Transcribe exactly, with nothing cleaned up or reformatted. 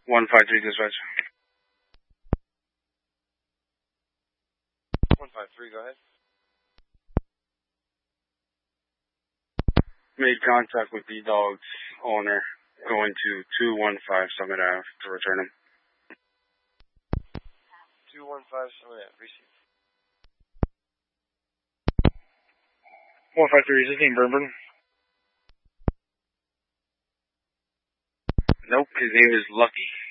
one five three dispatch. one five three, go ahead. Made contact with the dog's owner, going to two one five Summit Ave to return him. two one five Summit Ave, receive. one five three, is his name Burnburn? Nope, his name is Lucky.